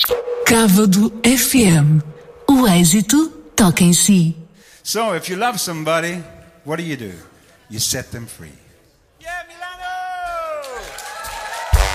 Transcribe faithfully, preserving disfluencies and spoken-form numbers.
Cávado F M. O êxito toca em si. So, if you love somebody, what do you do? You set them free.